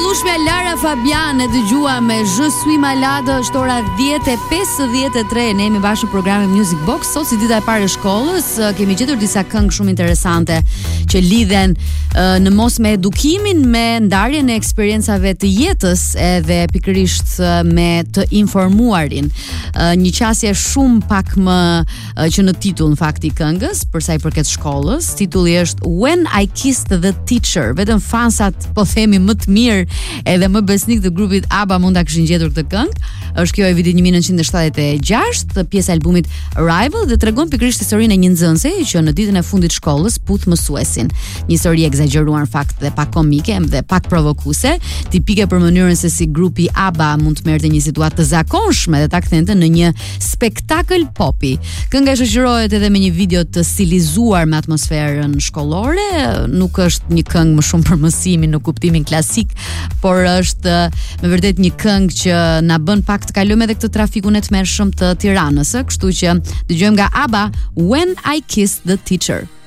diellueshmja Lara Fabian e dëgjua me Je suis malade, është ora 10:53. Ne jemi bashkë në programin Music Box. Sot si dita e parë e shkollës, kemi gjetur disa këngë shumë interesante që lidhen në mos me edukimin, me ndarjen e eksperiencave të jetës edhe pikërisht me të informuarin. Një qasje shumë pak më që në titull në fakt i këngës, për sa i përket shkollës. Titulli është When I Kissed the Teacher. Vetëm fansat, po themi, më të mirë edhe më besnik të grupit ABBA mund ta kishin gjetur këtë këngë. Është kjo e vitit 1976, pjesë e albumit Arrival, dhe tregon pikërisht historinë e një nxënëse që në ditën e fundit shkollës put mësuesin. Një histori egzageruar në fakt dhe pak komike dhe pak provokuese, tipike për mënyrën se si grupi ABBA mund të merrte një situatë të zakonshme dhe ta kthente në një spektakël popi. Kënga shoqërohet edhe me një video të stilizuar me atmosferën shkollore. Nuk është një këngë më shumë për mësimin në kuptimin klasik, por është me vërtet një këngë që na bën pak të kalojmë edhe këtë trafikun e tmerrshëm të Tiranës, kështu që dëgjojmë nga ABBA When I Kissed the Teacher.